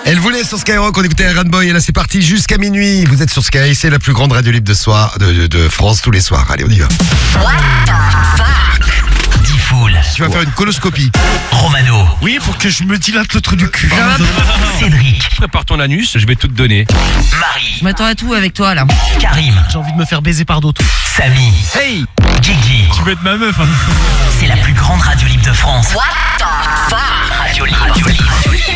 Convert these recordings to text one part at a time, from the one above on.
Elle voulait sur Skyrock, on écoutait Iron Boy et là c'est parti jusqu'à minuit. Vous êtes sur Sky, c'est la plus grande radio libre de France tous les soirs. Allez, on y va. Diffoul. Tu vas faire une coloscopie. Romano. Oui, pour que je me dilate le trou du cul. Cédric. Prépare ton anus, je vais tout te donner. Marie. Je m'attends à tout avec toi là. Karim. J'ai envie de me faire baiser par d'autres. Samy. Hey, Guigui. tu veux être ma meuf, hein? C'est la plus grande radio libre de France. Radio libre.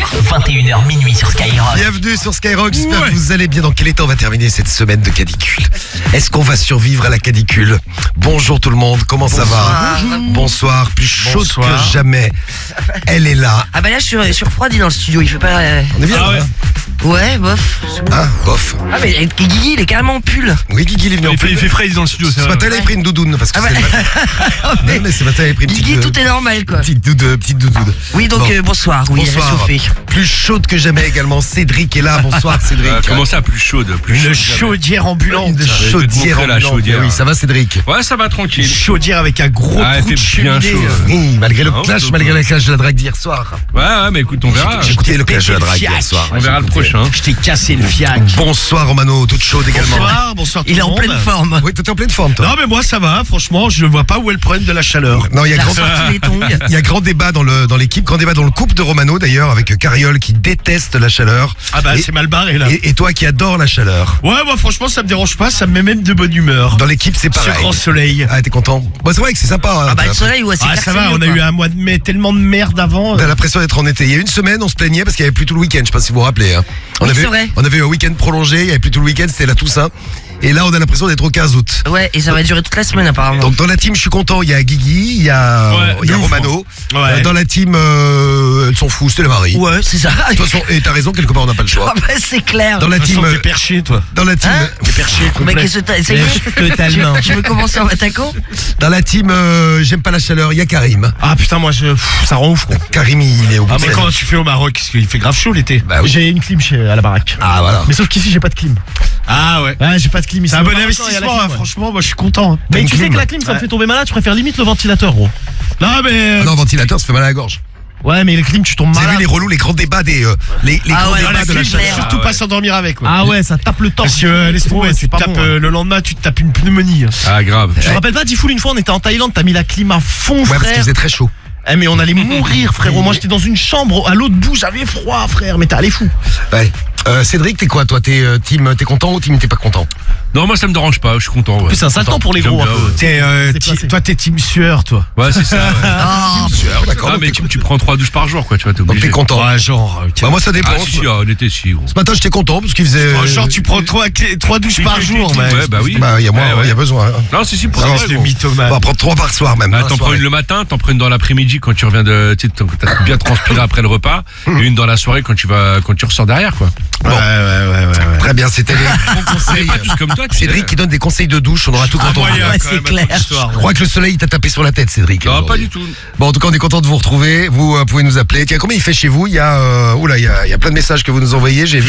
21h minuit sur Skyrock. Bienvenue sur Skyrock, j'espère que vous allez bien. Dans quel état on va terminer cette semaine de canicule? Est-ce qu'on va survivre à la canicule? Bonjour tout le monde, comment ça va? Bonsoir, plus chaude que jamais. Elle est là. Ah bah là je suis refroidi dans le studio, il fait pas... On est bien, Ah ouais. hein? Ouais, bof. Ah, bof. Ah mais Guigui il est carrément en pull. Oui, Guigui il est venu en Il fait frais dans le studio, c'est Ce vrai. matin, il a pris une doudoune parce que Ah c'est le matin. Non, mais ce matin, il a pris une Guigui tout est normal quoi. petite doudoune. Oui donc Bon. bonsoir, oui, il a Bonsoir. chauffé. Plus chaude que jamais également. Cédric est là. Bonsoir Cédric. Comment ça, plus chaude? Plus Une chaude que jamais. chaudière ambulante. Une chaudière montrer la ambulante. chaudière. Oui, ça va Cédric? Ouais, ça va Une tranquille. chaudière avec un gros Ah, trou elle de fait bien cheminée. chaud. Oui, malgré le Non, clash, c'est malgré pas- le clash de la drague d'hier soir. Ouais, mais écoute, on verra. J'ai écouté le clash de la drague hier soir. On verra le prochain. Je t'ai cassé le fiac. Bonsoir Romano, toute chaude également. Bonsoir tout Il est le en monde. pleine forme. Oui, toi t'es en pleine forme toi. Non mais moi ça va, franchement, je vois pas où est le problème de la chaleur. Non, il y a Il a grand... ressorti les tongs. Il y a grand débat dans l'équipe, grand débat dans le couple de Romano d'ailleurs, avec Cariole qui déteste la chaleur. Ah bah Et- c'est mal barré là. Et toi qui adore la chaleur. Ouais, moi franchement ça me dérange pas, ça me met même de bonne humeur. Dans l'équipe c'est Ce pareil. grand soleil. Ah, t'es content? Bah, c'est vrai que c'est sympa. Hein. Ah bah le soleil ouais c'est Ah clair, ça c'est va, mieux, on a quoi. eu un mois de mai tellement de merde avant. T'as l'impression d'être en été. Il y a une semaine, on se plaignait parce qu'il y avait plus tout le week-end. Je sais pas si vous vous rappelez. Hein. Oui, c'est vrai. On avait un week-end prolongé, il y avait plus tout le week-end, c'était la Toussaint. Et là, on a l'impression d'être au 15 août. Ouais et ça va durer toute la semaine apparemment. Donc dans la team, je suis content. Il y a Guigui, il y a, Ouais, il y a de ouf, Romano. Ouais. Dans la team, elles sont fous, c'était les maris. Ouais c'est ça. De toute façon, et t'as raison, quelque part, on n'a pas le choix. Ah bah c'est clair. Dans la De toute team, façon, t'es perché toi. dans la team, Hein T'es perché Mais complet. qu'est-ce que t'as... Ça y est Totalement. Tu veux commencer en attaquant? dans la team, j'aime pas la chaleur. Il y a Karim. Ah putain moi ça rend ouf quoi. Karim, il est au bout Ah de mais sa quand vie. tu fais au Maroc, parce qu'il fait grave chaud l'été. Bah oui. J'ai une clim à la baraque. Ah voilà. Mais sauf qu'ici j'ai pas de clim. Ah ouais. Ouais, j'ai pas de clim. C'est un bon investissement, hein, franchement, moi je suis content. T'as Mais une tu sais clim que la clim ça me fait tomber malade, je préfère limite le ventilateur gros. Non mais Ah non, ventilateur, ça fait mal à la gorge. ouais mais les clim tu tombes Vous avez malade. vu les relous, les grands débats des, les Ah grands ouais, débats la de la clim, chaleur. merde. Surtout pas s'endormir avec quoi. Ah ouais, ça tape le temps. Parce que laisse tomber, Ouais, tu te pas tapes bon, hein. le lendemain tu te tapes une pneumonie. Ah, grave. Je me rappelle pas, Diffoul, une fois on était en Thaïlande, t'as mis la clim à fond Ouais, parce qu'il frère. faisait très chaud. Eh mais on allait mourir frérot, moi j'étais dans une chambre, à l'autre bout j'avais froid frère, mais t'es allé fou. Ouais. Cédric, t'es quoi toi? T'es team, t'es content ou team t'es pas content? Non, moi ça me dérange pas, je suis content. Ouais. En plus c'est un sale temps pour les J'aime gros un bien, peu. ouais. Toi t'es team sueur toi. Ouais, c'est ça. Ouais. Oh, D'accord. Ah, donc mais t'es- tu prends 3 douches par jour, quoi, tu vois, t'es donc obligé. t'es content. Ouais genre. Bah moi ça dépend. Ah, si, en été, si, gros. Ce matin j'étais content parce qu'il faisait. Genre tu prends 3 douches par jour mais. Ouais, bah oui. Bah il y a moins, Ouais, ouais. il y a besoin. Hein. Non, si, pour Non, ça, de gros. mythomane. On va prendre 3 par soir même. Ah, hein, t'en prends soirée. une le matin, t'en prends une dans l'après-midi quand tu reviens de, tu sais, t'as bien transpiré après le repas, et une dans la soirée quand tu ressors derrière, quoi. Bon. Ouais. Très bien, c'était les bons conseils. Pas tous comme toi, tu Cédric qui donne des conseils de douche, on aura tout quand on moyen, veut. ouais, quand c'est même, clair. cette histoire. Je crois que le soleil t'a tapé sur la tête, Cédric. Non, aujourd'hui. pas du tout. Bon, en tout cas, on est content de vous retrouver. Vous pouvez nous appeler. Tiens, combien il fait chez vous? Il y a, il y a plein de messages que vous nous envoyez. J'ai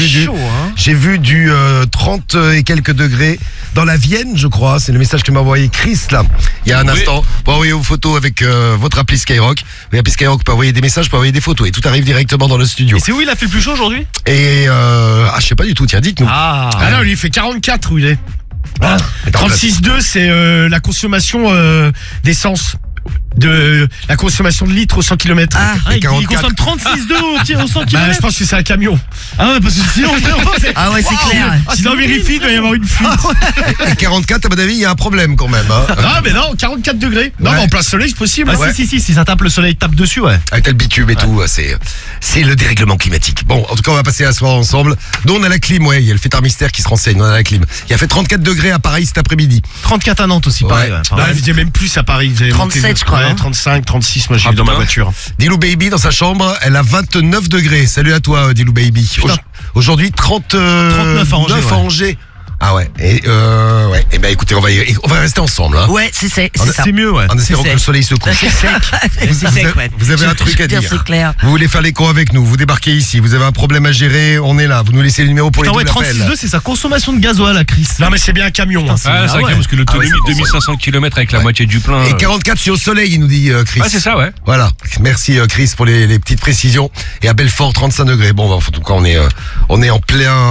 vu du 30 et quelques degrés dans la Vienne, je crois. C'est le message que m'a envoyé Chris là. Il y a un Oui. instant. Vous envoyez vos photos avec votre appli Skyrock. L'appli Skyrock peut envoyer des messages, peut envoyer des photos et tout arrive directement dans le studio. Et c'est où il a fait le plus chaud aujourd'hui? Et je sais pas du tout. Tiens, dites-nous. Ah Ah non, lui il fait 44 où il est. Ah, 36,2 c'est la consommation d'essence. De la consommation de litres au 100 km. Ah, il 44. consomme 36,2 au 100 Bah, km. je pense que c'est un camion. Ah ouais, parce que sinon frérot, c'est... ah ouais c'est clair. Si on vérifie, il doit y avoir une fuite. Et 44, à mon avis, il y a un problème quand même. Hein. Ah, mais non, 44 degrés. Non, Ouais. mais en plein soleil, c'est possible. Ah Ouais. si, ça tape le soleil, tape dessus ouais. Avec le bitume et tout, c'est le dérèglement climatique. Bon, en tout cas, on va passer la soirée ensemble. Nous, on a la clim, ouais, il y a le fêtard mystère qui se renseigne, on a la clim. Il a fait 34 degrés à Paris cet après-midi. 34 à Nantes aussi Ouais. pareil. Ouais. Enfin, Là, il faisait même plus à Paris. Ils avaient 37, monté- je crois, Ouais, hein. 35, 36, moi j'ai Ah, vu dans ma putain. voiture. Dilou Baby, dans sa chambre, elle a 29 degrés. Salut à toi, Dilou Baby. Putain. Aujourd'hui, 39 39 à Angers, ouais. Angers. Ah ouais. Et ouais. Et ben écoutez, on va rester ensemble. Hein. Ouais, c'est ça. C'est mieux, ouais. En espérant que le soleil se couche. C'est sec, ouais. Vous avez un truc à dire. C'est clair. Vous voulez faire l'écho avec nous, vous débarquez ici, vous avez un problème à gérer, on est là, vous nous laissez le numéro pour Putain, les ouais, doubles appels. 36.2, c'est sa consommation de gasoil, la Chris. Non mais c'est bien un camion. Hein. Ah, c'est vrai parce que l'autonomie Ah ouais, 2500 km avec la moitié du plein. Et 44 sur le soleil, il nous dit Chris. Ah, c'est ça, ouais. Voilà, merci Chris pour les petites précisions. Et à Belfort, 35 degrés. Bon, en tout cas, on est en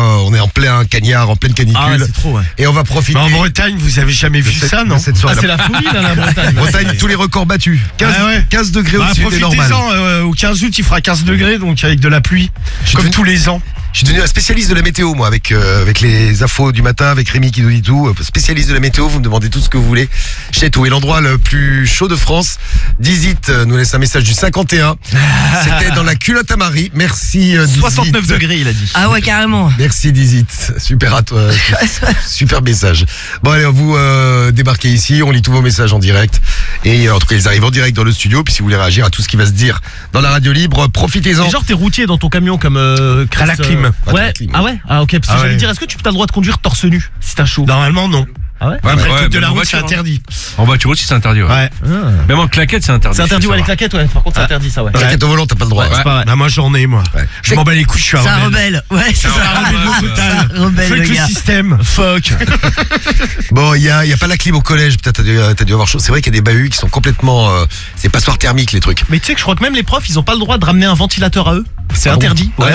plein cagnard, en pleine canicule. Ah ouais, c'est trop, ouais. Et on va profiter. Mais en Bretagne, vous avez jamais vu ça, non? cette soirée. Ah, c'est la folie, là, la Bretagne. Bretagne, tous les records battus. 15, Ah ouais. 15 degrés Bah, au-dessus des normales. profitez-en, au 15 août, il fera 15 degrés, donc avec de la pluie. Comme tous les ans. Je suis devenu un spécialiste de la météo, moi, avec les infos du matin, avec Rémi qui nous dit tout. Spécialiste de la météo, vous me demandez tout ce que vous voulez. Je sais tout. Et l'endroit le plus chaud de France, Dizit nous laisse un message du 51. C'était dans la culotte à Marie. Merci Dizit. 69 degrés, il a dit. Ah ouais, carrément. Merci Dizit. Super à toi. Super message. Bon allez, vous débarquez ici, on lit tous vos messages en direct. Et en tout cas, ils arrivent en direct dans le studio. Puis si vous voulez réagir à tout ce qui va se dire dans la radio libre, profitez-en. Et genre, t'es routier dans ton camion comme Chris, À la clim. à la Ouais. clim. Ah ouais. Ah ok. Parce que Ah j'allais ouais. dire, est-ce que tu as le droit de conduire torse nu si t'as chaud? Normalement, non. Ah ouais. Après, Ouais, le code de même la en route, c'est voiture, hein. interdit. En voiture aussi, c'est interdit, ouais. Ouais. Même en claquette, c'est interdit. C'est interdit, faut ouais, les savoir. claquettes, ouais. Par contre, c'est interdit, ça, ouais. Claquette au volant, t'as pas le droit. Ouais, c'est pas vrai. Bah, moi, j'en ai, moi. Ouais. Je m'en bats les couilles, je suis C'est un un rebelle. rebelle. Ouais, c'est ça. Un rebelle total. Rebelle, Fuck le le gars. système. Fuck. Bon, il y a pas la clim au collège, peut-être t'as dû avoir chaud. C'est vrai qu'il y a des bahuts qui sont complètement c'est passoires thermiques les trucs. Mais tu sais que je crois que même les profs, ils ont pas le droit de ramener un ventilateur à eux. C'est Ah bon interdit. Ouais.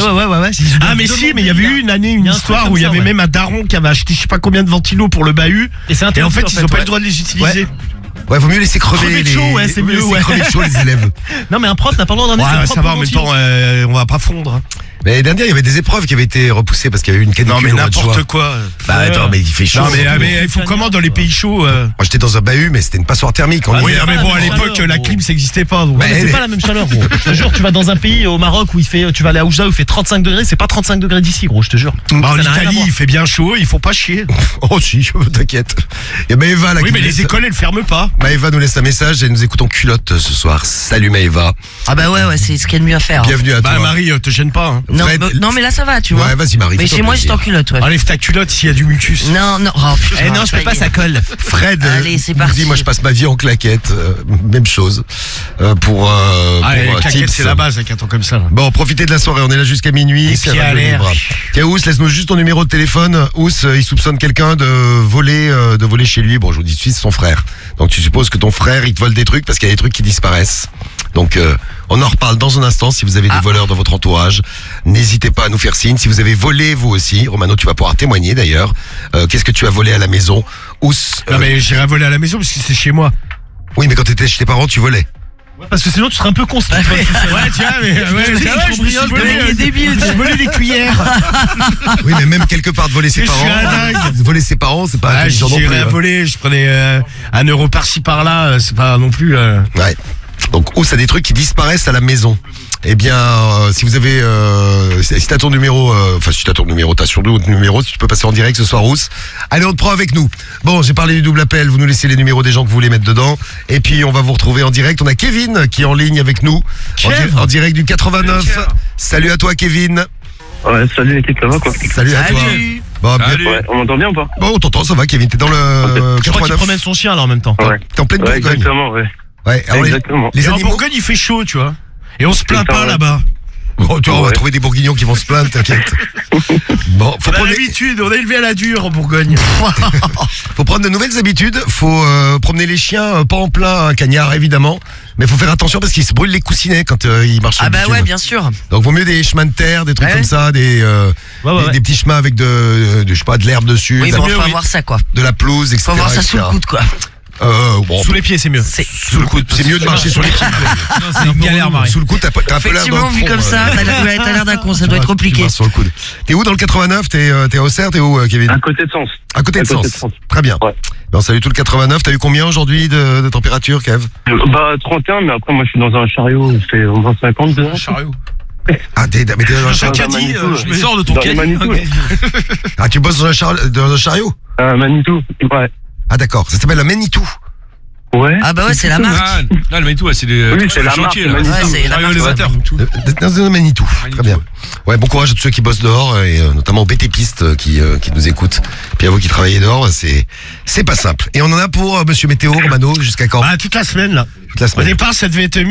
Ah mais si, mais il y avait eu une année, une Il y a un truc histoire comme où il y ça, avait ouais. même un daron qui avait acheté je sais pas combien de ventilos pour le bahut. Et c'est interdit. Et en fait, ils ont pas ouais. le droit de les utiliser. Ouais, vaut mieux laisser crever Crever de chaud, ouais, c'est mieux, laisser ouais. crever de chaud les élèves. Non, mais un prof n'a pas le droit de ramener Ouais, ses ça va, propres en même ventilos. temps, on va pas fondre. Mais l'année dernière, il y avait des épreuves qui avaient été repoussées parce qu'il y avait eu une canicule Non mais au mois de juin. n'importe quoi. Bah attends, mais il fait chaud. Non mais il faut comment dans les pays chauds Moi j'étais dans un bahut, mais c'était une passoire thermique. On Oui, est- non, mais bon, à l'époque, chaleur, la gros. clim, ça existait pas. Donc. Ouais, mais elle c'est est- pas la même chaleur, gros. Je te jure, tu vas dans un pays au Maroc où tu vas aller à Oujda où il fait 35 degrés, c'est pas 35 degrés d'ici, gros, je te jure. Bah, en Ça n'a rien à Italie, voir. il fait bien chaud, ils font pas chier. Oh si, t'inquiète. Il y a Maëva là Oui, qui mais nous les laisse- écoles, elles ferment pas. Maëva nous laisse un message et nous écoutons culotte ce soir. Salut Maëva. Ah bah ouais, c'est ce qu'il y a de mieux à faire. Bienvenue à Bah, toi. Marie, te gêne pas. Hein. Non, Fred- non, mais là ça va, tu vois. Ouais, vas-y Marie. Mais fais-toi chez moi, plaisir. j'étais en culotte, ouais. Enlève ta culotte s'il y a du mucus. Non, non. Oh, putain, Eh non, je peux pas, ça colle. Fred Allez, c'est nous parti. dit moi je passe ma vie en claquette, même chose. Pour Allez, pour, les claquettes, tips. c'est la base avec un temps comme ça. Là. Bon, profitez de la soirée, on est là jusqu'à minuit. Les c'est pieds à Radio l'air. Libre. Tiens, Ous, laisse-nous juste ton numéro de téléphone. Ous, il soupçonne quelqu'un de voler chez lui. Bon, je vous dis tout de suite, c'est son frère. Donc tu supposes que ton frère, il te vole des trucs parce qu'il y a des trucs qui disparaissent. Donc on en reparle dans un instant. Si vous avez des voleurs dans votre entourage, n'hésitez pas à nous faire signe. Si vous avez volé vous aussi, Romano, tu vas pouvoir témoigner d'ailleurs. Qu'est-ce que tu as volé à la maison? Ous, Non, mais j'irai voler à la maison parce que c'est chez moi. oui, mais quand t'étais chez tes parents, tu volais. Parce que sinon, tu serais un peu con si tu Ouais, tiens, mais c'est vrai, je me suis Le mec est débile. j'ai volé des cuillères. Oui, mais même quelque part de voler ses Je suis parents. un dingue. Voler ses parents, c'est pas Ah, intelligent non plus. j'irais hein. voler, je prenais 1 euro par-ci par-là, c'est pas non plus. Ouais. Donc, Ous a des trucs qui disparaissent à la maison. Eh bien, si vous avez, si t'as ton numéro, si t'as ton numéro, t'as sur d'autres numéros, si tu peux passer en direct ce soir, Ous. Allez, on te prend avec nous. Bon, j'ai parlé du double appel, vous nous laissez les numéros des gens que vous voulez mettre dedans. Et puis, on va vous retrouver en direct. On a Kevin qui est en ligne avec nous. En direct du 89. Salut à toi, Kevin. Ouais, salut l'équipe, ça va quoi? Salut à toi. Bon, bien- Salut. Ouais, on m'entend bien ou pas? bon, on t'entend, ça va, Kevin. T'es dans le Je crois qu'il 89. promène son chien là en même temps. Ouais, T'es en pleine ouais Bourgogne. exactement, ouais. Ouais, alors Exactement. les Et en animaux. Bourgogne, il fait chaud, tu vois. Et on se plaint Putain, pas ouais. là-bas. Oh, tu vois, on va Ouais. trouver des bourguignons qui vont se plaindre, t'inquiète. Bon, faut On a prendre, l'habitude, on est élevé à la dure en Bourgogne. faut prendre de nouvelles habitudes. Faut promener les chiens, pas en plein cagnard évidemment, mais faut faire attention parce qu'ils se brûlent les coussinets quand ils marchent sur Ah le bah bitume. ouais, bien sûr. Donc vaut mieux des chemins de terre, des trucs Ouais. comme ça, des petits chemins avec de je sais pas de l'herbe dessus, Oui, de, bon, la, faut avoir ça, quoi. de la pelouse, etc. Faut avoir ça sous le etc. coude, quoi. Bon, Sous les pieds, c'est mieux. C'est sous le coude, c'est mieux de marcher sur les pieds. C'est une galère, Marie. Sous le coude, t'as un peu l'air d'un effectivement vu con, comme ça, t'as l'air d'un con, ça doit être Tu compliqué. marches sur le coude. T'es où dans le 89? T'es à Auxerre? T'es où, Kevin? À côté de Sens. À côté de à côté Sens. de Sens. Très bien. Ouais. Ben, salut tout le 89. T'as eu combien aujourd'hui de température, Kev? Bah 31, mais après moi je suis dans un chariot, il fait au moins 50 dedans. Chariot. Ah, mais t'es dans un Chacun chariot. dit, Manitou, je ouais. me sors de ton Dans caddie. les Manitou, ouais. Ah, tu bosses dans un chariot? Manitou, ouais. Ah, d'accord. Ça s'appelle un Manitou. Ouais. Ah bah ouais, c'est la marque. Ah, non, le Manitou, c'est des Oui, c'est la chantiers, marque, là. le Ouais, c'est la marque. Élévateur. Dans un Manitou. Très bien. Ouais, bon courage à tous ceux qui bossent dehors et notamment aux BT Pistes qui nous écoutent. Puis à vous qui travaillez dehors, c'est pas simple. Et on en a pour Monsieur Météo, Romano, jusqu'à quand? Ah, toute la semaine, là. Toute la Au semaine. départ, ça devait être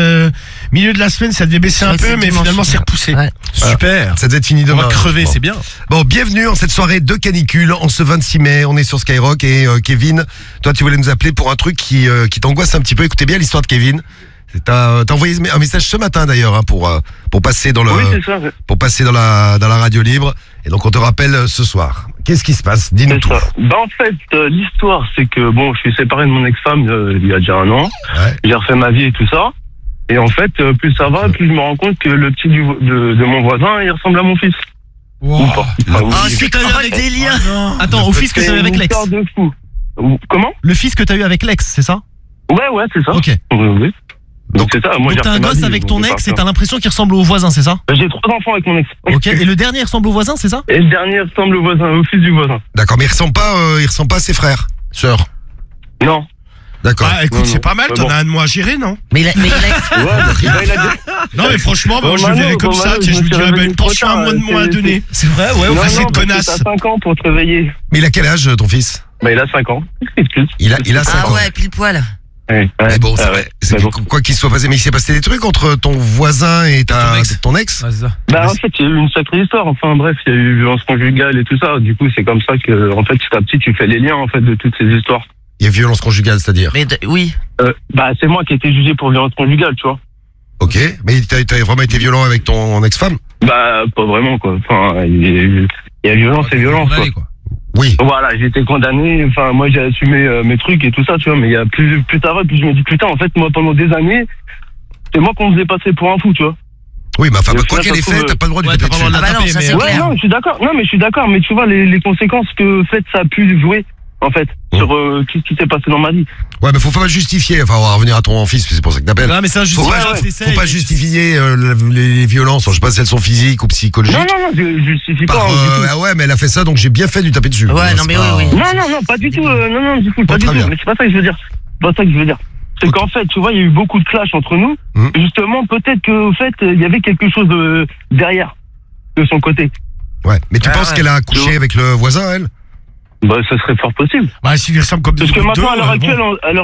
milieu de la semaine, ça devait baisser un Ouais, peu, c'est mais dimanche. finalement, c'est repoussé. Ouais. Super. Ça devait être fini On demain. va crever, Bon. c'est bien. Bon, bienvenue en cette soirée de canicule, en ce 26 mai. On est sur Skyrock et Kevin, toi tu voulais nous appeler pour un truc qui t'angoisse un petit peu. Écoutez bien l'histoire de Kevin. T'as envoyé un message ce matin d'ailleurs hein, pour passer dans le Oui, c'est ça. pour passer dans la radio libre. Et donc on te rappelle ce soir. Qu'est-ce qui se passe? Dis-nous C'est tout. ça. Bah en fait, l'histoire, c'est que bon, je suis séparé de mon ex-femme il y a déjà 1 an. Ouais. J'ai refait ma vie et tout ça. Et en fait, plus ça va, plus je me rends compte que le petit de mon voisin, il ressemble à mon fils. Ou pas. Enfin, Oh, oui. c'est quand même délire. Attends, au fils que C'est t'as eu avec une l'ex. histoire de fou. Comment? Le fils que t'as eu avec l'ex, c'est ça? Ouais, c'est ça. Ok. Oui. Donc c'est ça. Moi, Donc j'ai t'as un refait ma gosse vie, avec donc ton c'est ex pas et t'as ça. l'impression qu'il ressemble au voisin, c'est ça? J'ai 3 enfants avec mon ex. Ok. Et le dernier ressemble au voisin, c'est ça? Et le dernier ressemble au voisin, au fils du voisin. D'accord, mais il ressemble pas à ses frères, sœurs. Non. D'accord. Ah, écoute, Non, c'est non. pas mal, Mais t'en bon. as un de moi à gérer, non? Mais il a... Ouais, il a dit- Non, mais franchement, moi, Bon, je le Mano, verrais comme bon, ça. Mano, Tu sais, je je me me suis dirais, bah, réveillé une pension trop à tard, moins à c'est- donner. C'est vrai, ouais, Non, c'est non, de parce que connasse. t'as 5 ans pour te réveiller. Mais il a quel âge ton fils? Bah, il a 5 ans. Il a 5 Ah ans. ouais, pile poil. Ouais, Mais bon, c'est ah vrai. ouais. C'est Mais bon. quoi qu'il soit passé, mais il s'est passé des trucs entre ton voisin et ton ex. Ouais, c'est ça. Bah, en fait, il y a eu une sacrée histoire. Enfin, bref, il y a eu violence conjugale et tout ça. Du coup, c'est comme ça que, en fait, petit à petit, tu fais les liens, en fait, de toutes ces histoires. Il y a violence conjugale, c'est-à-dire. Mais oui. Bah, c'est moi qui ai été jugé pour violence conjugale, tu vois. Ok, mais t'as vraiment été violent avec ton ex-femme? Bah, pas vraiment, quoi. Enfin, il y a violence et violence, quoi. Condamné, quoi. Oui. Voilà, j'ai été condamné. Enfin, moi, j'ai assumé mes trucs et tout ça, tu vois. Mais il y a plus ça va, plus je me dis, putain, en fait, moi, pendant des années, c'est moi qu'on me faisait passer pour un fou, tu vois. Oui, mais enfin, Et au quoi final, qu'elle ait ça fait, trouve, t'as pas le droit de lui Ouais, taper t'as pas le dessus. droit de Ah bah non, ça, mais, c'est Ouais, clair. non, je suis d'accord. Non, mais je suis d'accord. Mais tu vois, les conséquences que, en fait, ça a pu jouer, en fait, sur tout ce qui s'est passé dans ma vie. Ouais, mais faut pas justifier. Enfin, on va revenir à ton fils, c'est pour ça que t'appelles. Non, mais c'est Faut injustifié. pas, faut pas justifier les violences. Je sais pas si elles sont physiques ou psychologiques. Non, je justifie Par, pas. Du tout. ah ouais, mais elle a fait ça, donc j'ai bien fait de lui taper dessus. Ouais, non, C'est mais pas- oui. Non, pas du tout. Non, du coup, pas du très tout. bien. Mais c'est pas ça que je veux dire. C'est pas ça que je veux dire. C'est qu'en fait, tu vois, il y a eu beaucoup de clash entre nous. Et justement, peut-être qu'au fait, il y avait quelque chose derrière, de son côté. Ouais, mais tu Ah penses ouais. qu'elle a couché avec le voisin, elle? Bah, ça serait fort possible. Bah, s'il ressemble comme Parce des que gouttes maintenant, à l'heure d'eau, actuelle,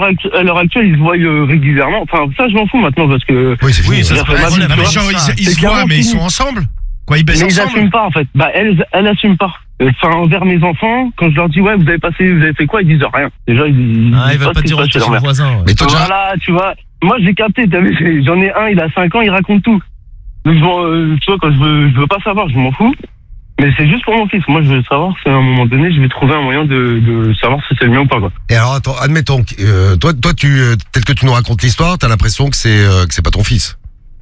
à l'heure actuelle, ils se voient régulièrement. Enfin, ça, je m'en fous maintenant parce que. Oui, c'est fini. Oui, ça, J'ai c'est refait pas ma un vie, problème. Non, mais tu genre, vois. ils C'est se voient, clairement mais ils fini. sont ensemble? Quoi, ils baissent Mais ils ensemble? n'assument pas, en fait. Bah, elle assume pas. Enfin, envers mes enfants, quand je leur dis, ouais, vous avez fait quoi, ils disent rien. Déjà, ils Ah, ils veulent savent pas ce qui te dire se passe que chez c'est leur le mère. voisin. ouais. Mais toi, déjà, Voilà, tu vois. Moi, j'ai capté, t'as vu, j'en ai un, il a 5 ans, il raconte tout. Donc, tu vois, quand je veux pas savoir, je m'en fous. Mais c'est juste pour mon fils. Moi, je veux savoir si à un moment donné, je vais trouver un moyen de savoir si c'est le mien ou pas, quoi. et alors, attends, admettons, toi, tel que tu nous racontes l'histoire, t'as l'impression que c'est pas ton fils.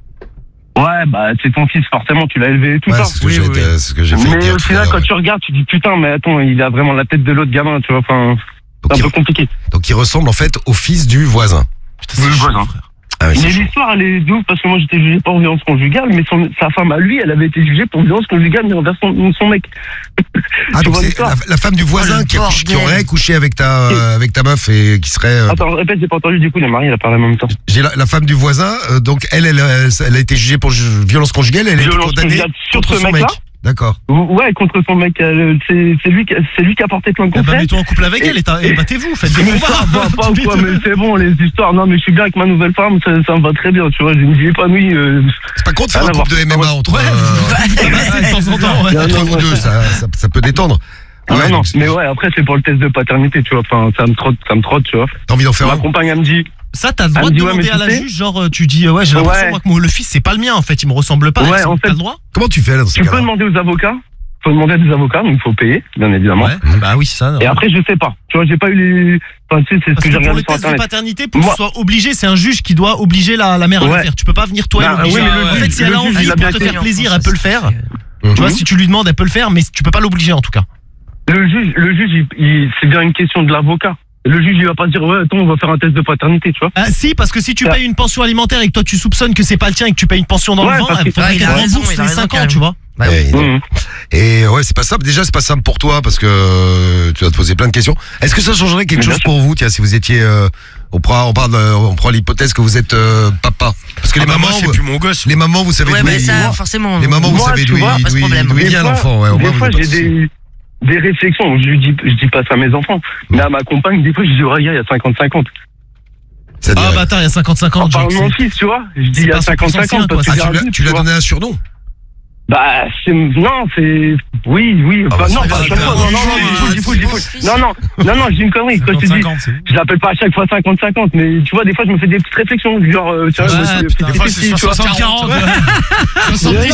Ouais, bah, c'est ton fils, forcément, tu l'as élevé et tout Ouais, ça. c'est ce que j'ai fait Mais dire au tout à final, l'heure, quand ouais. tu regardes, tu dis, putain, mais attends, il a vraiment la tête de l'autre gamin, tu vois, enfin, Donc, c'est un peu compliqué. donc il ressemble en fait au fils du voisin. Oui, voilà. Ah oui, Mais c'est chaud. l'histoire, elle est d'où? Parce que moi, j'étais jugé pour violence conjugale, mais sa femme à lui, elle avait été jugée pour violence conjugale, mais envers son mec. Ah, tu donc vois c'est l'histoire? la femme du voisin le qui bordel. aurait couché avec ta meuf et qui serait. Attends, répète, j'ai pas entendu, du coup, les maris, elle a parlé en même temps. J'ai la femme du voisin, donc elle a été jugée pour violence conjugale, elle a été Violence condamnée conjugale sur contre ce son mec-là? mec. D'accord. Ouais, contre son mec, c'est lui qui a porté plainte Eh contre ben, elle. mets-toi en couple avec elle et battez-vous, faites des Mais ça combats. va pas ou quoi, mais c'est bon, les histoires. Non, mais je suis bien avec ma nouvelle femme, ça me va très bien, tu vois, je me dis épanoui. C'est pas con de faire Rien un à couple de voir. MMA entre, Ouais, de temps en temps, ouais. entre vous deux, ça peut détendre. Non, Ouais, non, donc, mais ouais, après, c'est pour le test de paternité, tu vois, enfin, ça me trotte, tu vois. t'as envie d'en faire Ma un? compagne, elle me dit, Ça, t'as le Elle droit me de dit, ouais, demander mais à tu la sais- juge, genre, tu dis, ouais, j'ai l'impression, Ouais. moi, que le fils, c'est pas le mien, en fait, il me ressemble pas. Ouais, Est-ce que en t'as fait- le droit? Comment tu fais là dans ce tu peux cas-là? demander aux avocats, faut demander à des avocats, donc il faut payer, bien évidemment. Ouais, bah oui, c'est ça. Et après, je sais pas. Tu vois, j'ai pas eu les. Enfin, tu sais, c'est ce Parce que j'ai que pour regardé le sur test de internet. paternité, pour que Moi- ce soit obligé, c'est un juge qui doit obliger la mère à le Ouais. faire. Tu peux pas venir toi et Bah, l'obliger. oui, mais le En juge- fait, si elle le a juge, envie il a pour bien te été faire plaisir, elle peut le faire. Mhm. Tu vois, si tu lui demandes, elle peut le faire, mais tu peux pas l'obliger en tout cas. Le juge, c'est bien une question de l'avocat. Le juge, il va pas dire, ouais, attends, on va faire un test de paternité, tu vois. Ah, si, parce que si tu Ouais. payes une pension alimentaire et que toi tu soupçonnes que c'est pas le tien et que tu payes une pension dans Ouais, le vent, parce il que- faudrait Ouais, il qu'elle a raison, rembourse il a les raison, 5 ans, carrément. tu vois. Bah oui. Eh, Mhm. Et ouais, c'est pas simple. Déjà, c'est pas simple pour toi parce que tu vas te poser plein de questions. Est-ce que ça changerait quelque chose pour vous, tiens, si vous étiez on prend l'hypothèse que vous êtes papa. Parce que les mamans, c'est plus mon gosse. les mamans, vous savez Ouais, d'où mais il- ça, forcément. les mamans, vous Moi, savez tu d'où vois, il pas de problème. d'où il vient l'enfant. Ouais, au moins, des vous fois n'avez pas j'ai de soucis. des réflexions. Je dis pas ça à mes enfants, mais à ma compagne, des fois, je dis, regarde, il y a 50-50. C'est-à-dire- Ah, bâtard, il y a 50-50. En genre, parlant de mon fils, tu vois, je dis, il y a pas 50-50 parce que Ah, j'ai un doute, tu lui as vois. donné un surnom? Bah, oui. Ah, bah, Non, c'est pas à pas chaque fois. Non, dis fou. Non, je dis une connerie. Quand je te dis, je l'appelle pas à chaque fois 50-50, mais tu vois, des fois, je me fais des petites réflexions, genre, tu vois, Ouais, je me putain, fais des fois, des c'est petits, tu vois. 60-40. 70,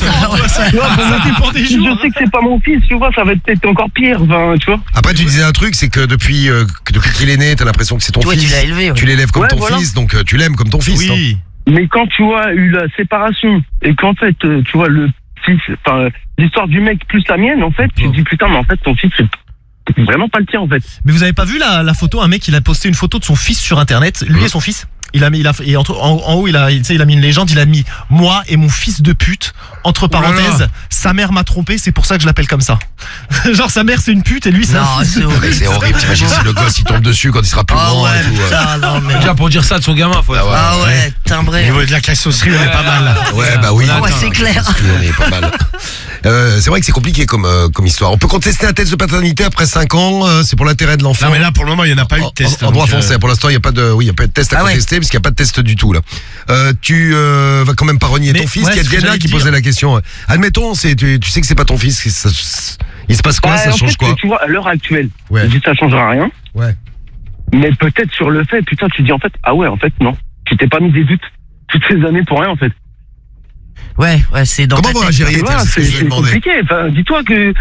Tu vois, Ça dépend des jours. je sais que c'est pas mon fils, tu vois, ça va être peut-être encore pire, enfin, tu vois. Après, tu disais un truc, c'est que depuis qu'il est né, t'as l'impression que c'est ton Ouais, fils. tu l'as élevé, ouais. Tu l'élèves comme Ouais, ton voilà. fils, donc tu l'aimes comme ton fils. hein. Oui. Mais quand tu as eu la séparation et qu'en fait, tu vois, le fils, enfin, l'histoire du mec plus la mienne, en fait, tu te dis putain, mais en fait, ton fils, c'est vraiment pas le tien, en fait. Mais vous avez pas vu la photo? Un mec, il a posté une photo de son fils sur internet. Lui et son fils. Et en haut, il a mis une légende. Il a mis moi et mon fils de pute entre parenthèses. Sa mère m'a trompé, c'est pour ça que je l'appelle comme ça. Genre sa mère c'est une pute et lui c'est un Non, fils. c'est Mais horrible. c'est horrible, t'imagines si le gosse il tombe dessus quand il sera plus Ah grand ouais, et tout. putain, non, mais. Déjà pour dire ça de son gamin, faut. Ah ouais, Au timbré. niveau de la cassosserie, on est pas mal. Ouais, bah oui. Ah ouais, c'est clair. On est pas mal. C'est vrai que c'est compliqué comme histoire. On peut contester un test de paternité après 5 ans, c'est pour l'intérêt de l'enfant. Non, mais là, pour le moment, il n'y en a pas eu de test. En droit donc, français, pour l'instant, il n'y a pas de, il y a pas de test à Ah ouais. contester parce qu'il n'y a pas de test du tout là. Tu vas quand même pas renier Mais ton fils. ouais, Il y a ce que Diana j'allais qui dire. posait la question. Admettons, tu sais que c'est pas ton fils. Il se passe quoi? Bah, Ça en change fait, quoi? tu vois, à l'heure actuelle, Ouais. je dis ça changera rien. Ouais. Mais peut-être sur le fait, putain, tu dis en fait, ah ouais, en fait, non. Tu t'es pas mis des doutes toutes ces années pour rien, en fait. Ouais, c'est dans Comment ta vous tête. réagiriez? Et voilà, C'est ce que je lui ai c'est demandé. compliqué. Enfin, dis-toi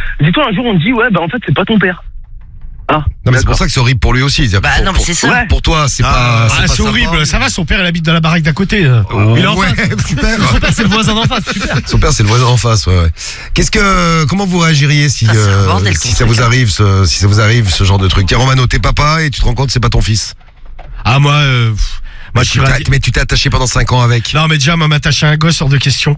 un jour, on te dit, ouais, bah en fait, c'est pas ton père. Ah, Non, mais c'est pour d'accord. ça que c'est horrible pour lui aussi. C'est-à-dire Bah que non, mais c'est ça. Ouais. Pour toi, c'est pas. Ah, pas c'est sympa. horrible. Ça va, son père, il habite dans la baraque d'à côté. Oh, Il est en ouais, face. super. Son père c'est le voisin d'en face. Super. Son père, c'est le voisin en face, ouais. Comment vous réagiriez si, Ah, c'est un bordel, ton si ça truc, vous hein. arrive, si ça vous arrive, ce genre de truc? Tiens, Romano, t'es papa et tu te rends compte que c'est pas ton fils. Ah, moi, je suis radi- Mais tu t'es attaché pendant 5 ans avec. Non, mais déjà, moi, m'attacher à un gosse hors de question.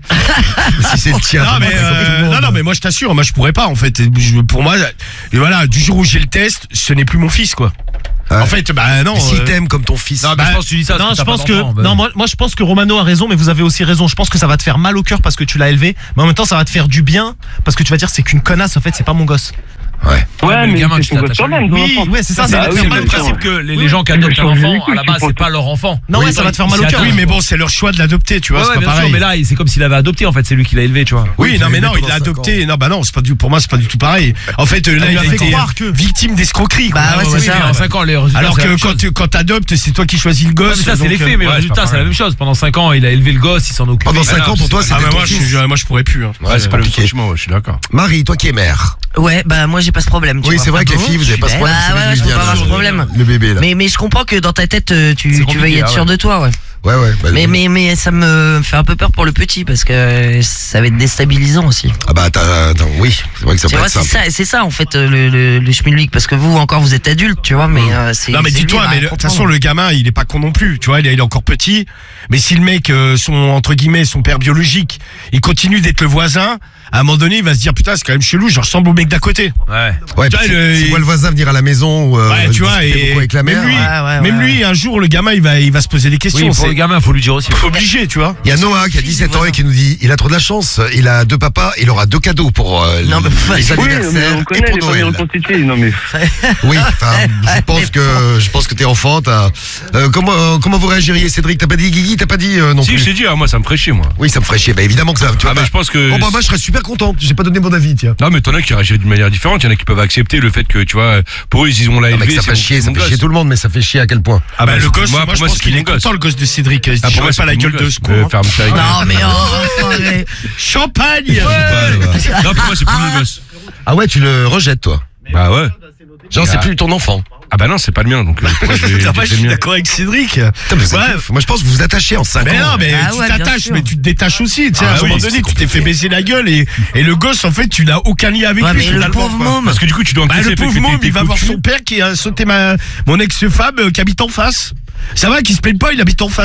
Si c'est le tien. Non, mais, non, mais moi, je t'assure, moi, je pourrais pas, en fait. Pour moi, et voilà, du jour où j'ai le test, ce n'est plus mon fils, quoi. Ouais. En fait, bah, non. Mais s'il t'aime comme ton fils. Non, mais Bah, je pense que tu dis ça. Non, parce je que t'as pense pas que d'enfant, bah. non, moi je pense que Romano a raison, mais vous avez aussi raison. Je pense que ça va te faire mal au cœur parce que tu l'as élevé, mais en même temps ça va te faire du bien parce que tu vas dire c'est qu'une connasse. En fait, c'est pas mon gosse. Ouais. Ouais, mais le mais gamin, c'est tu ton gosse t'attaches quand à même, Oui, ton enfant. ouais, c'est ça. Bah Ça va te oui, faire C'est mais mal le au bien cœur. sûr. principe que les gens qui adoptent un enfant, à la base, c'est pas leur enfant. Non, ouais, Oui, ça va te faire mal au s'y cœur. attachent. Oui, mais bon, c'est leur choix de l'adopter, tu vois, Ouais, c'est ouais, pas bien sûr, pareil. mais là, c'est comme s'il avait adopté, en fait, c'est lui qui l'a élevé, tu vois. Oui, non, mais non, il pendant l'a 5 adopté. Non, bah non, c'est pas pour moi, c'est pas du tout pareil. En fait, là, lui il a a fait été croire que- victime d'escroquerie. quoi. Bah ouais, c'est ça. En Ouais. 5 ans, les résultats. Alors c'est la que même chose. quand t'adoptes, c'est toi qui choisis le Ouais, gosse. mais ça, c'est donc, les faits, mais le ouais, résultat, pas c'est la pareil. même chose. Pendant 5 ans, il a élevé le gosse, il s'en occupe. Pendant 5 ans, pour toi, Ah, c'était mais ton moi, fils. moi, je pourrais plus. Hein. Ouais, c'est pas le compliqué. franchement, je suis d'accord. Marie, toi qui es mère. Ouais, bah moi j'ai pas ce problème. Tu Oui, vois. c'est vrai que les filles, vous avez pas ce problème. Bah c'est ouais, lui je qui peux vient, pas avoir ce problème. Le bébé, là. Mais je comprends que dans ta tête, tu compliqué, veuilles être ah sûr ouais. de toi, ouais. Ouais. Bah, Mais ça me fait un peu peur pour le petit parce que ça va être déstabilisant aussi. Ah bah, oui, c'est vrai que ça Tu peut vois, être simple. c'est ça en fait le schmilblick parce que vous encore vous êtes adulte, tu vois, mais c'est. Non, mais c'est lui, dis-toi, il va mais de toute comprendre. façon, le gamin, il est pas con non plus. Tu vois, il est encore petit. Mais si le mec, entre guillemets, son père biologique, il continue d'être le voisin, à un moment donné, il va se dire, putain, c'est quand même chelou, je ressemble au mec d'à côté. Ouais. Ouais, Tu vois, puis s'il voit le voisin venir à la maison ou Ouais, tu vois, discuter beaucoup et avec la mère. même lui, un jour, le gamin, il va se poser des questions. Oui, pour c'est le gamin, faut lui dire aussi. obligé, tu vois. Il y a Noah qui a 17 ans et qui nous dit il a trop de la chance, il a 2 papas, il aura 2 cadeaux pour Non, mais les Oui, mais anniversaires on et connaît pour les familles Noël. reconstituées. Non, mais. Oui, enfin, je pense que t'es enfant. Comment vous réagiriez, Cédric? T'as pas dit Guigui, t'as pas dit non Si, plus. je t'ai dit, moi, ça me ferait chier, moi. Oui, ça me ferait chier. Bah évidemment que ça. Tu vois, Ah, mais je pense que. Bon bah moi je serais super content. J'ai pas donné mon avis, tiens. Non, mais t'en as qui réagissent d'une manière différente. Il y en a qui peuvent accepter le fait que, tu vois, pour eux, ils ont l'a Non, élevé. mec, ça fait chier tout le monde, mais ça fait chier à quel point? Ah, Bah, le gosse, moi, moi, je pense c'est qu'il mon est gosse. content, le gosse de Cédric. Il se Ah, dit, pour moi, j'aurais pas la c'est gueule mon de gosse. ce con. Faire me faire avec- Non mais enfin, mais- Champagne! Non, pour moi, c'est plus mon gosse. Ah ouais, tu le rejettes toi. Bah ouais. Genre c'est plus ton enfant. Ah bah non, c'est pas le mien, donc pourquoi je vais Putain, dire moi, que je c'est suis le mien. d'accord avec Cédric. Putain, mais c'est Ouais. ouf. Moi je pense que vous vous attachez en 5 Mais ans. non, mais Ah tu ouais, bien t'attaches, sûr. mais tu te détaches aussi. Tu sais, Ah à un oui, moment c'est donné, tu t'es fait baiser la gueule et le gosse, en fait, tu n'as aucun lien avec Ouais, lui. mais le finalement, pauvre quoi. môme. Parce que du coup, tu dois Bah, encaisser le fait pauvre que môme, t'es il va voir foutu. son père qui a sauté mon ex-femme qui habite en face. Ça va, qu'il se plaigne pas, il habite en face.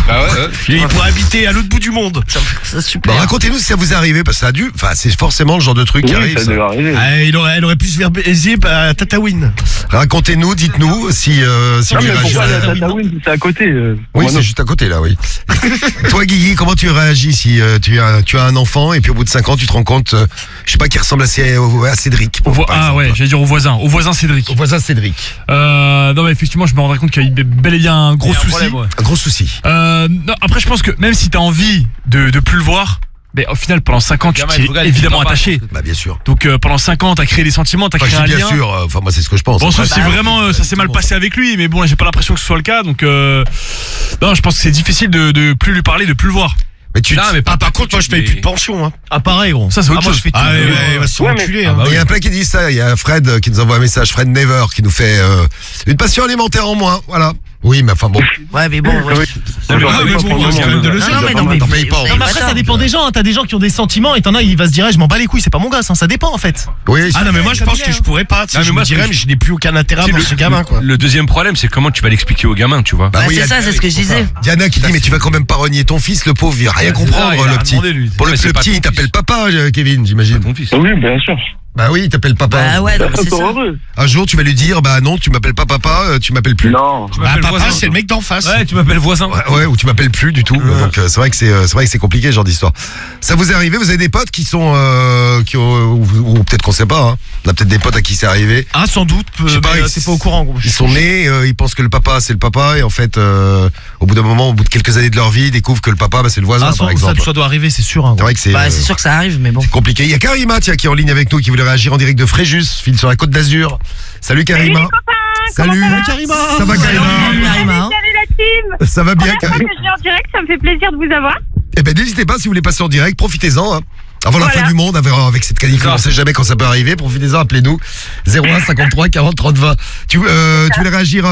Bah ouais. Il pourrait habiter à l'autre bout du monde. C'est super. Bon, racontez-nous si ça vous est arrivé, parce que ça a dû. Enfin, c'est forcément le genre de truc qui arrive. ça ça. devait arriver. Ah, elle aurait pu se faire baiser à Tataouine. Racontez-nous, dites-nous si Non, vous mais réagissez. pourquoi la Tataouine, c'est à côté Oui, c'est juste à côté là, oui. Toi, Guigui, comment tu réagis si tu as un enfant et puis au bout de 5 ans, tu te rends compte, je sais pas, qu'il ressemble à Cédric. par exemple. J'allais dire au voisin Cédric. Au voisin Cédric. Non mais effectivement je me rendrais compte qu'il y a bel et bien un gros souci. Un gros souci. Non, après je pense que même si t'as envie de plus le voir, mais au final pendant 5 ans tu t'y es évidemment attaché. Bah, bien sûr. Donc pendant 5 ans t'as créé des sentiments, t'as Enfin, créé je un dis bien lien. sûr, enfin, moi, c'est ce que je pense. Bon, sauf Après, si vraiment ça s'est mal passé avec lui, mais bon là j'ai pas l'impression que ce soit le cas, donc non je pense que c'est difficile de plus lui parler, de plus le voir. Mais tu. Non, mais Par contre, moi, je paye plus de pension. Hein. Ah, pareil, gros. Ça c'est autre moi, chose. je fais tout. Ah, ouais, il va se Ouais, enculer. mais- Hein. Il y a plein qui disent ça. Il y a Fred qui nous envoie un message. Fred Never qui nous fait une passion alimentaire en moins. Voilà. Oui, mais enfin bon. Ouais, mais bon. Ouais. Non, mais bon, c'est quand même de le Non, dire. mais non, mais T'en payes pas, en vous- Non, mais après, ça dépend des gens. Hein. T'as des gens qui ont des sentiments et t'en as, il va se dire, je m'en bats les couilles, c'est pas mon gosse. Hein. Ça dépend, en fait. Oui. Ah non, mais moi, je pense que je pourrais pas. Ah, mais Je moi, me ce dirais, que mais je n'ai plus aucun intérêt pour ce gamin, quoi. Le deuxième problème, c'est comment tu vas l'expliquer au gamin, tu vois. Bah Ouais, oui, c'est ça, c'est ce que je disais. Diana qui dit mais tu vas quand même pas renier ton fils, le pauvre, il va rien comprendre, il a le petit. demandé, lui. Pour le Mais c'est pas petit, ton il t'appelle fils. papa, Kevin, j'imagine. Ton fils. Oui, bien sûr. Bah oui, il t'appelle papa. Bah ouais, non, mais c'est C'est ça. heureux. Un jour, tu vas lui dire, bah non, tu m'appelles pas papa, tu m'appelles plus. Non. Bah, papa, c'est le mec d'en face. Ouais, tu m'appelles voisin. Ouais, ou tu m'appelles plus du tout. Donc c'est vrai que c'est compliqué ce genre d'histoire. Ça vous est arrivé? Vous avez des potes qui sont ou peut-être qu'on sait pas. Hein. On a peut-être des potes à qui c'est arrivé. Ah, sans doute. Je sais pas, T'es pas au courant, gros. Ils sont nés, ils pensent que le papa c'est le papa et en fait, au bout d'un moment, au bout de quelques années de leur vie, ils découvrent que le papa c'est le voisin Ah, par exemple. ça doit arriver, c'est sûr. Hein, C'est gros. vrai que Bah, c'est sûr que ça arrive, mais bon. compliqué. Il y a Karima tiens, qui est en ligne avec nous, qui voulait réagir en direct de Fréjus, file sur la Côte d'Azur. Salut Karima. Salut Karima. Ça va Karima? Salut, Karima, hein. Salut la team. Ça va bien Première fois Karima? que je viens en direct, ça me fait plaisir de vous avoir. Eh ben n'hésitez pas si vous voulez passer en direct, profitez-en. Hein. Avant la Voilà. fin du monde, avec cette canicule, on sait jamais quand ça peut arriver. Profitez-en, appelez-nous 01 53 40 30 20. Tu voulais réagir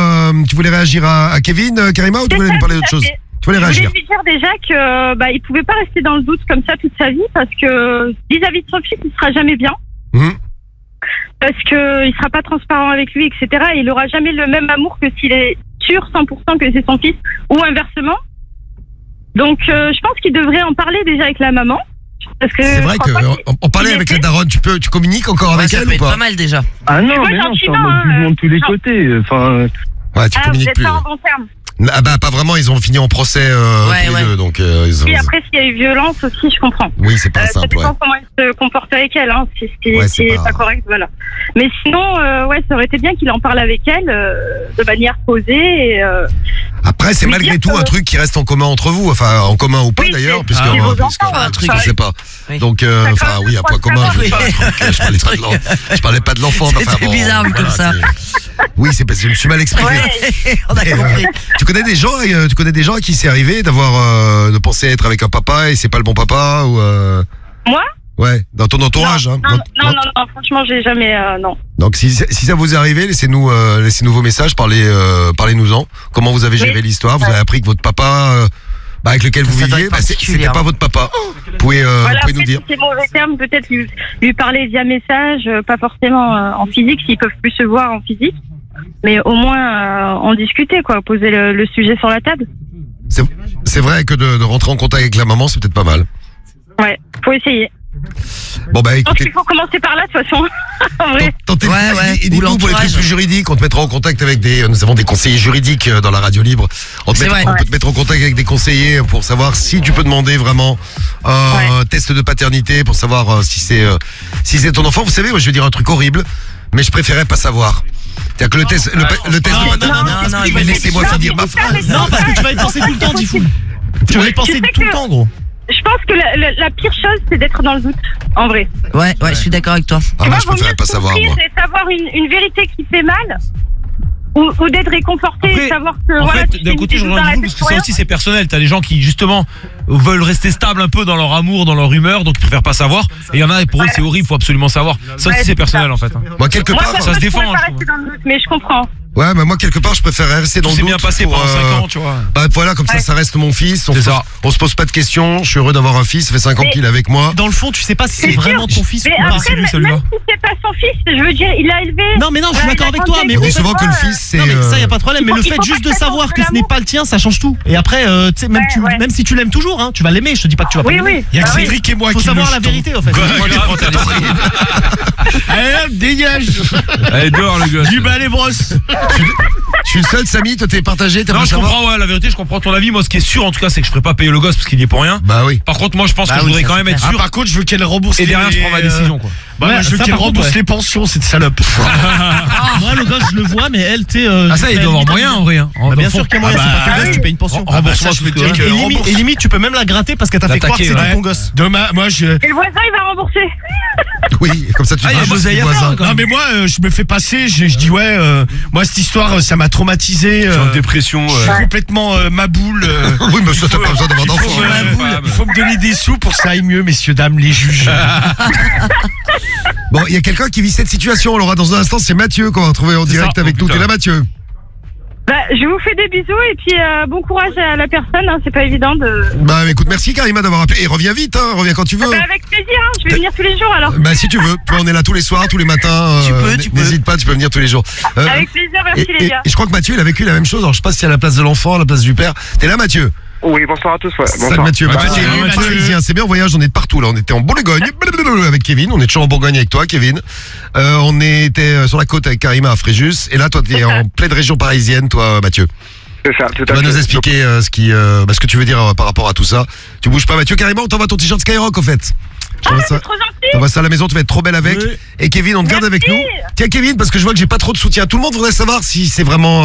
à Kevin, Karima, ou tu voulais nous parler d'autre chose? Tu voulais Je voulais réagir? lui dire déjà que il pouvait pas rester dans le doute comme ça toute sa vie parce que vis-à-vis de son fils, il sera jamais bien. Mhm. Parce que il sera pas transparent avec lui, etc. Et il aura jamais le même amour que s'il est sûr 100% que c'est son fils ou inversement. Donc je pense qu'il devrait en parler déjà avec la maman. Parce que C'est vrai je crois pas qu'il- qu'on parlait il avec était- la daronne, tu communiques encore Ouais, avec ça elle peut ou être pas? pas mal déjà. Ah non, Moi, mais non, je suis en gentiment, mode jugement de tous les non. côtés. Enfin, Ouais, tu Ah, vous communiques êtes plus. pas en Ouais. bon terme. Ah bah pas vraiment, ils ont fini en procès Ouais, tous les ouais. deux, donc Oui, après s'il y a eu violence aussi, je comprends. oui, c'est pas Ça simple. dépend Ouais. comment il se comporte avec elle, hein. Si Ouais, c'est c'est pas- pas correct, voilà. Mais sinon, ouais, ça aurait été bien qu'il en parle avec elle de manière posée. Et, Après, c'est Oui, malgré dire tout que- un truc qui reste en commun entre vous, enfin en commun ou pas Oui, d'ailleurs, c'est- puisque c'est vos puisque- enfants, un truc, je sais pas. Oui. Donc Ça enfin quand oui, même un point trois commun. savoir. Je je parlais pas de l'enfant. mais C'était enfin, bon, bizarre vu comme ça. Oui, c'est parce que je me suis mal exprimé. Ouais, on a Et, compris. tu connais des gens à qui c'est arrivé d'avoir de penser être avec un papa et c'est pas le bon papa ou Moi Ouais, dans ton entourage. non, hein. non, franchement, j'ai jamais, non. Donc si ça vous est arrivé, laissez-nous vos messages, parlez-nous-en. Comment vous avez géré Oui. l'histoire? Vous avez appris que votre papa avec lequel vous Ça doit viviez, être c'était particulier, pas hein. votre papa. Vous pouvez Voilà, nous après, dire. si c'est mauvais terme, peut-être lui parler via message, pas forcément en physique, s'ils peuvent plus se voir en physique. Mais au moins en discuter, quoi, poser le sujet sur la table. C'est vrai que de rentrer en contact avec la maman, c'est peut-être pas mal. Ouais, faut essayer. Bon bah Je pense écoutez, qu'il faut commencer par là, de toute façon. En vrai. tentez Ouais, ouais, et ou dites-nous pour les trucs l'entourage. plus juridiques, on te mettra en contact avec nous avons des conseillers juridiques dans la radio libre. On C'est vrai. peut te mettre en contact avec des conseillers pour savoir si tu peux demander vraiment un test de paternité pour savoir si c'est ton enfant. Vous savez, moi je vais dire un truc horrible, mais je préférais pas savoir. C'est-à-dire que le test Non, de paternité. non, Mais laissez-moi finir ma phrase. Non, parce que tu vas y penser tout le temps, Diffoul. Tu vas y penser sais tout le que- temps, gros. Je pense que la pire chose, c'est d'être dans le doute, en vrai. Ouais, je suis d'accord avec toi. Ah, Tu moi vois, je vaut préférais mieux pas savoir souffrir moi. et savoir une vérité qui fait mal, ou d'être réconforté Après, et savoir que En voilà, fait, tu fais d'un une côté, je petite rejoins dans la vous tête parce que pour ça rien. aussi c'est personnel. T'as des gens qui justement veulent rester stables un peu dans leur amour, dans leur humeur, donc ils préfèrent pas savoir. Et il y en a pour eux c'est horrible, faut absolument savoir. Ça aussi Ouais, c'est c'est personnel ça. en fait. Moi quelque Moi, part, ça se défend, je pourrais hein, pas je rester dans le doute, mais je comprends. Ouais, bah moi quelque part je préfère rester dans le C'est doute. bien passé pour, pendant 5 ans, tu vois. Bah voilà, comme ça reste mon fils. On se pose pas de questions. Je suis heureux d'avoir un fils. Ça fait 5 ans qu'il est avec moi. Dans le fond, tu sais pas si c'est C'est vraiment sûr. ton fils Mais ou pas. après, même si c'est pas son fils, je veux dire, il l'a élevé. Non, mais non, je suis d'accord avec toi, mais On au dit fait, souvent que le fils c'est. Non mais ça y a pas de problème, mais le il fait faut juste pas de que ça savoir change que ce n'est l'amour. pas le tien, ça change tout. Et après, tu sais, même, Ouais. même si tu l'aimes toujours, hein, tu vas l'aimer. Je te dis pas que tu vas pas Oui, l'aimer. oui. Il y a que Ah oui. Cédric et moi Faut qui savoir le la jetons. vérité en fait. Allez hop, dégage. Allez, dehors, le gosse. Du bas les brosses. Je suis le seul, Samy. Toi t'es partagé. Non, je comprends, ouais, la vérité, je comprends ton avis. Moi, ce qui est sûr, en tout cas, c'est que je ferai pas payer le gosse parce qu'il y est pour rien. Bah oui. Par contre, moi, je pense que je oui, voudrais ça, quand c'est même être Ah, sûr. par contre, je veux qu'elle rembourse. Et derrière, je prends ma décision, quoi. Bah, Ouais, moi, je veux ça, qu'elle par contre, rembourse ouais. les pensions, cette salope. Moi le gosse je le vois, mais elle t'es. Ah, ça, il doit avoir moyen, en vrai. Hein. Bah, bien sûr qu'il y a moyen, c'est pas ton gosse, tu payes une pension. Remboursement, je veux dire que Et limite, tu peux même la gratter parce qu'elle t'a fait croire que L'attaquer, c'était ouais. ton gosse. Demain, moi je. Et le voisin, il va rembourser. Oui. Comme ça tu Ah, il y a vas l'oseille à voisin. faire, quoi. Non mais moi je me fais passer, je dis ouais, moi cette histoire ça m'a traumatisé. Je suis en dépression. Je suis complètement ma boule. Oui, mais ça t'as pas besoin d'avoir d'enfant. Il faut me donner des sous pour que ça aille mieux, messieurs, dames, les juges. Bon, il y a quelqu'un qui vit cette situation. On l'aura dans un instant. C'est Mathieu qu'on va retrouver en direct ça. avec Oh, nous. putain. T'es là, Mathieu? Bah, je vous fais des bisous et puis bon courage à la personne. Hein, c'est pas évident de. Bah écoute, merci Karima d'avoir appelé. Et reviens vite, hein. Reviens quand tu veux. Bah, avec plaisir. Hein, je vais venir tous les jours alors. Bah si tu veux. Toi, on est là tous les soirs, tous les matins. Tu peux. N'hésite pas, tu peux venir tous les jours. Avec plaisir. Merci les gars. Et je crois que Mathieu, il a vécu la même chose. Alors je sais pas si à la place de l'enfant, à la place du père. T'es là, Mathieu? Oui, bonsoir à tous. Ouais. Salut Bonsoir. Mathieu. Ouais, Bah, Mathieu, c'est Mathieu. parisien. C'est bien, on voyage, on est de partout là. On était en Bourgogne avec Kevin. On est toujours en Bourgogne avec toi, Kevin. On était sur la côte avec Karima à Fréjus. Et là, toi, t'es en pleine région parisienne, toi, Mathieu. C'est ça, tout Tu à vas fait. nous expliquer ce que tu veux dire par rapport à tout ça. Tu bouges pas, Mathieu. Carrément, on t'envoie ton t-shirt Skyrock, au fait. Je t'envoie ça. C'est trop gentil. T'envoies ça à la maison, tu vas être trop belle avec. Oui. Et Kevin, on te garde avec nous. Tiens, Kevin, parce que je vois que j'ai pas trop de soutien. Tout le monde voudrait savoir si c'est vraiment,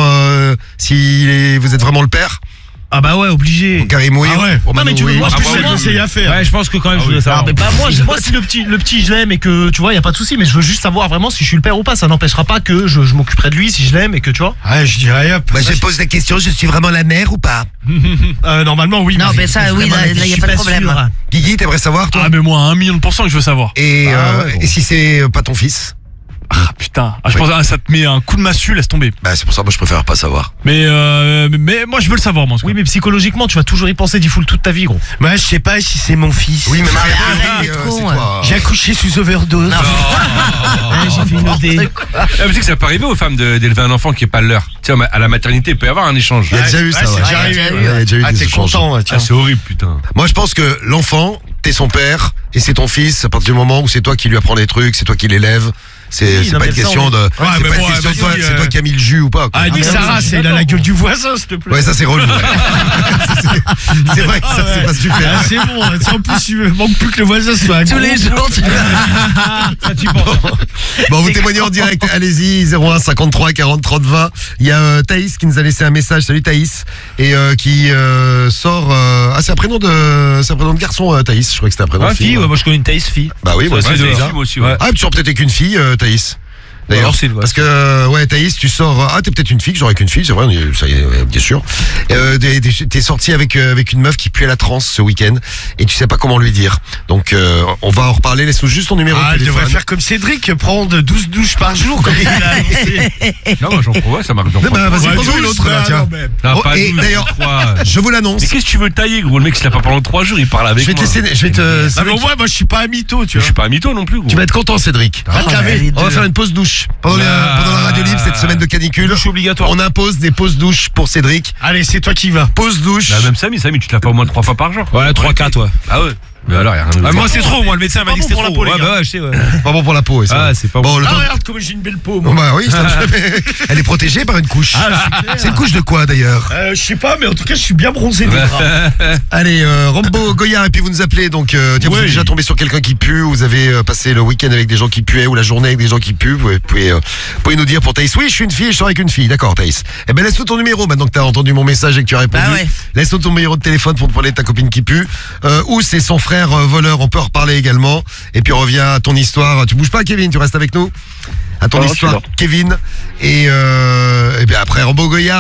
vous êtes vraiment le père. Ah bah ouais, obligé. Karim, oui. Ah ouais. Romain, Non, mais tu veux oui. voir, Ah, je bah, peux oui, savoir. c'est à faire. Ouais, je pense que quand même, je voudrais Ah, savoir. mais bah moi si le petit je l'aime et que tu vois y a pas de souci, mais je veux juste savoir vraiment si je suis le père ou pas. Ça n'empêchera pas que je m'occuperai de lui si je l'aime et que tu vois. Ouais, je dirais hop. Bah, je pose la question, je suis vraiment la mère ou pas? Normalement, oui. Non, mais ça, oui, là, y a pas de problème. Guigui, t'aimerais savoir, toi? Ah, mais moi, 1 million de % que je veux savoir. Et, ouais, bon. et si c'est pas ton fils? Ah, putain. Ah, je pense que ça te met un coup de massue, laisse tomber. Bah, c'est pour ça, moi, je préfère pas savoir. Mais moi, je veux le savoir, moi. Oui, mais psychologiquement, tu vas toujours y penser d'y full toute ta vie, gros. Moi, je sais pas si c'est mon fils. Oui, mais Marie, Arrête, c'est con, toi. J'ai accouché sous overdose. Ouais, j'ai fait une OD. Ah, mais tu sais que ça peut arriver aux femmes d'élever un enfant qui est pas le leur. Tu sais, à la maternité, il peut y avoir un échange. Il y a déjà eu ça, c'est ouais. déjà arrivé. Ouais, il y a déjà eu Ah, des t'es échanges. content, ouais, tiens. Ah, c'est horrible, putain. Moi, je pense que l'enfant, t'es son père et c'est ton fils à partir du moment où c'est toi qui lui apprends des trucs, c'est toi qui l'élève. C'est Oui, non, pas mais une ça, question on de. Ouais, c'est mais pas bon, une question de toi, vas-y, c'est toi qui as mis le jus ou pas, quoi. Ah, dis mais Sarah, oui, c'est il a la gueule du voisin, s'il te plaît. Ouais, ça c'est relou. Ouais. C'est vrai que ça c'est pas super. Ah, c'est bon, en plus, il manque plus que le voisin soit un Tous gros. les jours, tu Ça, tu penses. Bon, vous témoignez en direct. Allez-y, 01 53 40 30 20. Il y a Thaïs qui nous a laissé un message. Salut Thaïs. Et qui sort. Ah, c'est un prénom de garçon, Thaïs. Je crois que c'était un prénom de Ah, fille, ouais, moi, je connais une Thaïs fille. Bah oui, moi Ouais, aussi. c'est c'est bizarre. ça. Moi aussi, ouais. Ah, tu sors peut-être avec une fille, Thaïs. D'ailleurs, Alors, c'est, ouais. parce que ouais, Thaïs, tu sors. Ah, t'es peut-être une fille, j'aurais qu'une fille, c'est vrai, ça y est, bien sûr. T'es sorti avec une meuf qui puait la transe ce week-end et tu sais pas comment lui dire. Donc, on va en reparler. Laisse-nous juste ton numéro Ah, de elle téléphone. devrait faire comme Cédric, prendre 12 douches par jour, comme il a annoncé. Non, moi, j'en prends, ouais, ça marche. J'en Eh prends. ben, vas-y, Ouais, prends-en une 12, autre là, bah, tiens. non, mais- Non, Oh, pas et 12, d'ailleurs, 3. je vous l'annonce. Mais qu'est-ce que tu veux tailler, gros? Le mec, s'il l'a pas pendant 3 jours, il parle avec Je vais te moi. laisser, je vais te. Non, mais moi, je suis pas un mytho, tu Je vois. suis pas un mytho non plus, gros. Tu vas être content, Cédric. Ah, les On va deux. faire une pause douche pendant la radio libre cette semaine de canicule. Je suis obligatoire. On impose des pauses douches pour Cédric. Allez, c'est toi qui vas. Pause douche. Bah, même Samy, tu te laves pas au moins 3 fois par jour. Ouais, 3-4, ouais. Ah ouais. Mais alors, y a rien de Ah, moi, c'est trop, moi, le médecin m'a dit que c'était bon pour trop. la peau, Ouais, les gars. bah, ouais, je sais, ouais. Pas bon pour la peau. Et ça. Ah, c'est pas bon. bon. Le Ah, temps. regarde comme j'ai une belle peau, Bon, moi. bah oui, elle est protégée par une couche. C'est une couche de quoi d'ailleurs? Je sais pas, mais en tout cas, je suis bien bronzé des bras. Allez, Rambo Goyard, et puis vous nous appelez. Donc, tiens, vous êtes Oui. déjà tombé sur quelqu'un qui pue, vous avez passé le week-end avec des gens qui puaient ou la journée avec des gens qui puent. Vous pouvez nous dire pour Thaïs, oui, je suis une fille, je sors avec une fille. D'accord, Thaïs. Eh ben, laisse-nous ton numéro maintenant que tu as entendu mon message et que tu as répondu. Bah ouais. Laisse-nous ton numéro de téléphone pour te parler de ta copine qui pue. Ou c'est son frère voleur, on peut en reparler également. Et puis, on revient à ton histoire. Tu bouges pas, Kevin, tu restes avec nous. À ton Non, je histoire, suis là. Kevin. Et bien après, Rambo Goyard.